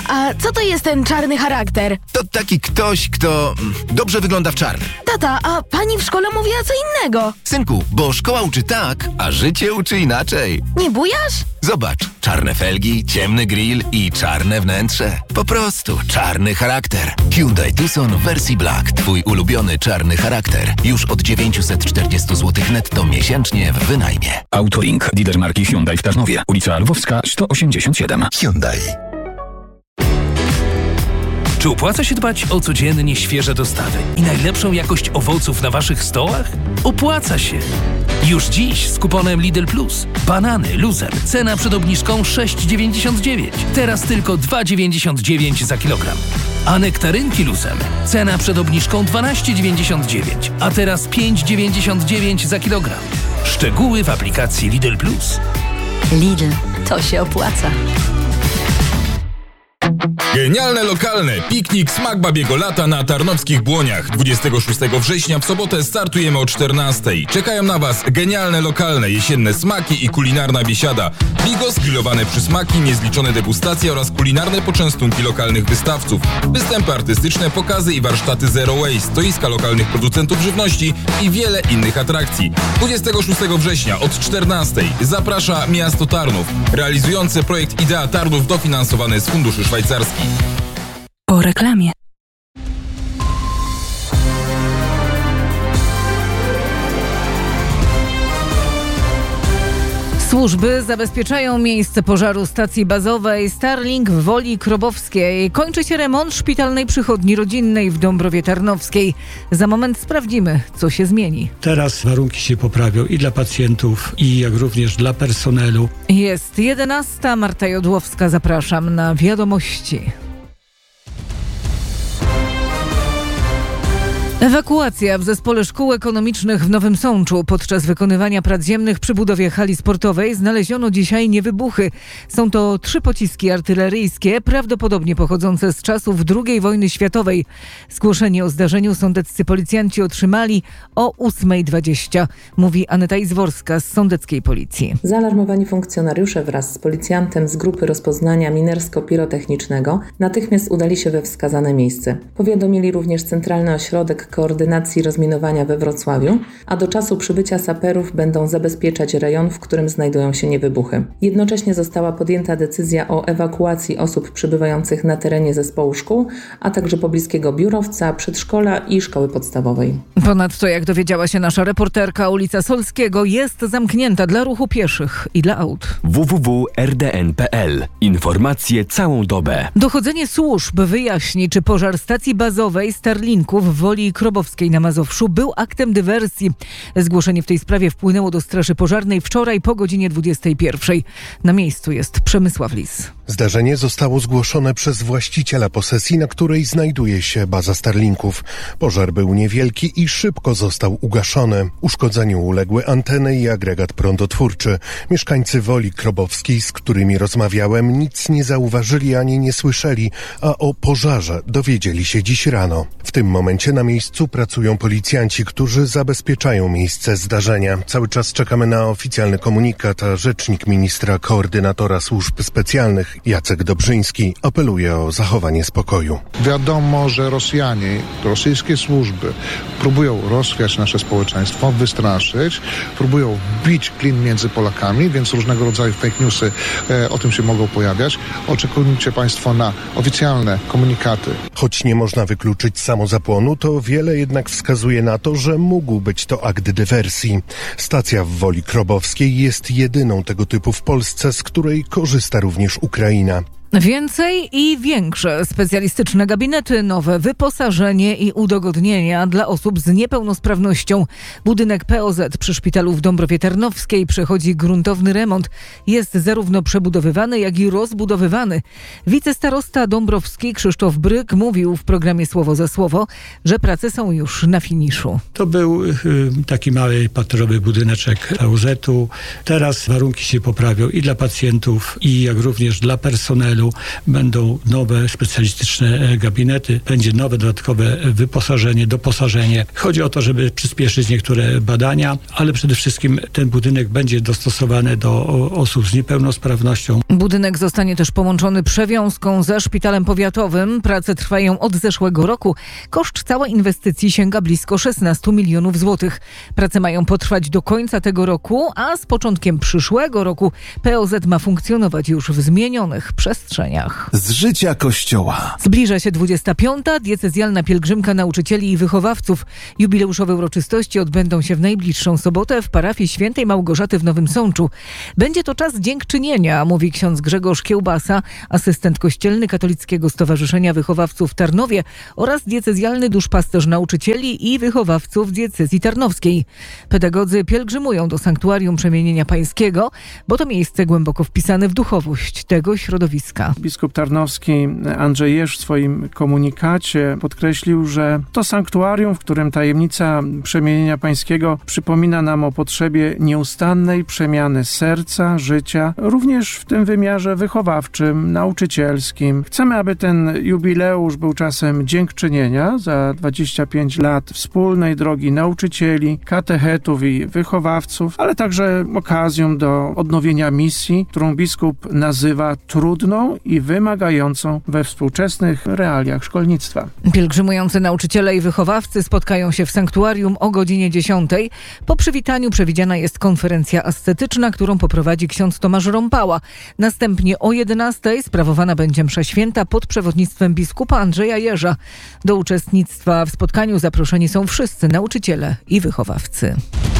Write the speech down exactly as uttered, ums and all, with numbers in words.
a co to jest ten czarny charakter? To taki ktoś, kto dobrze wygląda w czarnym. Tata, a pani w szkole mówiła co innego. Synku, bo szkoła uczy tak, a życie uczy inaczej. Nie bujasz? Zobacz, czarne felgi, ciemny grill i czarne wnętrze. Po prostu czarny charakter. Hyundai Tucson w wersji Black. Twój ulubiony czarny charakter. Już od dziewięćset czterdzieści złotych netto miesięcznie w wynajmie. Autolink, dealer marki Hyundai w Tarnowie. Ulica Lwowska sto osiemdziesiąt siedem. Hyundai. Czy opłaca się dbać o codziennie świeże dostawy i najlepszą jakość owoców na waszych stołach? Opłaca się! Już dziś z kuponem Lidl Plus. Banany luzem. Cena przed obniżką sześć dziewięćdziesiąt dziewięć. Teraz tylko dwa dziewięćdziesiąt dziewięć za kilogram. A nektarynki luzem. Cena przed obniżką dwanaście dziewięćdziesiąt dziewięć. A teraz pięć dziewięćdziesiąt dziewięć za kilogram. Szczegóły w aplikacji Lidl Plus. Lidl, to się opłaca. Genialne lokalne piknik Smak Babiego Lata na Tarnowskich Błoniach. dwudziestego szóstego września w sobotę startujemy o czternastej. Czekają na Was genialne lokalne jesienne smaki i kulinarna biesiada. Bigos, grillowane przysmaki, niezliczone degustacje oraz kulinarne poczęstunki lokalnych wystawców. Występy artystyczne, pokazy i warsztaty Zero Waste, stoiska lokalnych producentów żywności i wiele innych atrakcji. dwudziestego szóstego września od czternastej zaprasza Miasto Tarnów. Realizujące projekt Idea Tarnów dofinansowany z funduszy szwajcarskich. Po reklamie. Służby zabezpieczają miejsce pożaru stacji bazowej Starlink w Woli Krobowskiej. Kończy się remont szpitalnej przychodni rodzinnej w Dąbrowie Tarnowskiej. Za moment sprawdzimy, co się zmieni. Teraz warunki się poprawią i dla pacjentów, i jak również dla personelu. Jest jedenasta. Marta Jodłowska, zapraszam na wiadomości. Ewakuacja w Zespole Szkół Ekonomicznych w Nowym Sączu. Podczas wykonywania prac ziemnych przy budowie hali sportowej znaleziono dzisiaj niewybuchy. Są to trzy pociski artyleryjskie, prawdopodobnie pochodzące z czasów drugiej wojny światowej. Zgłoszenie o zdarzeniu sądeccy policjanci otrzymali o ósma dwadzieścia, mówi Aneta Izworska z sądeckiej policji. Zaalarmowani funkcjonariusze wraz z policjantem z grupy rozpoznania minersko-pirotechnicznego natychmiast udali się we wskazane miejsce. Powiadomili również Centralny Ośrodek Koordynacji Rozminowania we Wrocławiu, a do czasu przybycia saperów będą zabezpieczać rejon, w którym znajdują się niewybuchy. Jednocześnie została podjęta decyzja o ewakuacji osób przebywających na terenie zespołu szkół, a także pobliskiego biurowca, przedszkola i szkoły podstawowej. Ponadto, jak dowiedziała się nasza reporterka, ulica Solskiego jest zamknięta dla ruchu pieszych i dla aut. w w w kropka r d n kropka p l. Informacje całą dobę. Dochodzenie służb wyjaśni, czy pożar stacji bazowej Starlinków w Woli Krobowskiej na Mazowszu był aktem dywersji. Zgłoszenie w tej sprawie wpłynęło do Straży Pożarnej wczoraj po godzinie dwudziestej pierwszej. Na miejscu jest Przemysław Lis. Zdarzenie zostało zgłoszone przez właściciela posesji, na której znajduje się baza Starlinków. Pożar był niewielki i szybko został ugaszony. Uszkodzeniu uległy anteny i agregat prądotwórczy. Mieszkańcy Woli Krobowskiej, z którymi rozmawiałem, nic nie zauważyli ani nie słyszeli, a o pożarze dowiedzieli się dziś rano. W tym momencie na miejscu pracują policjanci, którzy zabezpieczają miejsce zdarzenia. Cały czas czekamy na oficjalny komunikat, a rzecznik ministra koordynatora służb specjalnych Jacek Dobrzyński apeluje o zachowanie spokoju. Wiadomo, że Rosjanie, rosyjskie służby próbują rozchwiać nasze społeczeństwo, wystraszyć, próbują bić klin między Polakami, więc różnego rodzaju fake newsy e, o tym się mogą pojawiać. Oczekujcie Państwo na oficjalne komunikaty. Choć nie można wykluczyć samozapłonu, to wiele jednak wskazuje na to, że mógł być to akt dywersji. Stacja w Woli Krobowskiej jest jedyną tego typu w Polsce, z której korzysta również Ukraina. Więcej i większe specjalistyczne gabinety, nowe wyposażenie i udogodnienia dla osób z niepełnosprawnością. Budynek P O Z przy szpitalu w Dąbrowie Tarnowskiej przechodzi gruntowny remont. Jest zarówno przebudowywany, jak i rozbudowywany. Wicestarosta dąbrowski Krzysztof Bryk mówił w programie Słowo za Słowo, że prace są już na finiszu. To był y, taki mały paterowy budyneczek P O Z-u. Teraz warunki się poprawią i dla pacjentów, i jak również dla personelu. celu będą nowe specjalistyczne gabinety, będzie nowe dodatkowe wyposażenie, doposażenie. Chodzi o to, żeby przyspieszyć niektóre badania, ale przede wszystkim ten budynek będzie dostosowany do osób z niepełnosprawnością. Budynek zostanie też połączony przewiązką ze szpitalem powiatowym. Prace trwają od zeszłego roku. Koszt całej inwestycji sięga blisko szesnaście milionów złotych. Prace mają potrwać do końca tego roku, a z początkiem przyszłego roku P O Z ma funkcjonować już w zmienionych przestrzeniach. Z życia Kościoła. Zbliża się dwudziesta piąta diecezjalna pielgrzymka nauczycieli i wychowawców. Jubileuszowe uroczystości odbędą się w najbliższą sobotę w parafii Świętej Małgorzaty w Nowym Sączu. Będzie to czas dziękczynienia, mówi ksiądz Grzegorz Kiełbasa, asystent kościelny Katolickiego Stowarzyszenia Wychowawców w Tarnowie oraz diecezjalny duszpasterz nauczycieli i wychowawców diecezji tarnowskiej. Pedagodzy pielgrzymują do sanktuarium Przemienienia Pańskiego, bo to miejsce głęboko wpisane w duchowość tego środowiska. Biskup tarnowski Andrzej Jerz w swoim komunikacie podkreślił, że to sanktuarium, w którym tajemnica Przemienienia Pańskiego przypomina nam o potrzebie nieustannej przemiany serca, życia, również w tym wymiarze wychowawczym, nauczycielskim. Chcemy, aby ten jubileusz był czasem dziękczynienia za dwadzieścia pięć lat wspólnej drogi nauczycieli, katechetów i wychowawców, ale także okazją do odnowienia misji, którą biskup nazywa trudną i wymagającą we współczesnych realiach szkolnictwa. Pielgrzymujący nauczyciele i wychowawcy spotkają się w sanktuarium o godzinie dziesiątej. Po przywitaniu przewidziana jest konferencja ascetyczna, którą poprowadzi ksiądz Tomasz Rąpała. Następnie o jedenastej sprawowana będzie msza święta pod przewodnictwem biskupa Andrzeja Jerza. Do uczestnictwa w spotkaniu zaproszeni są wszyscy nauczyciele i wychowawcy.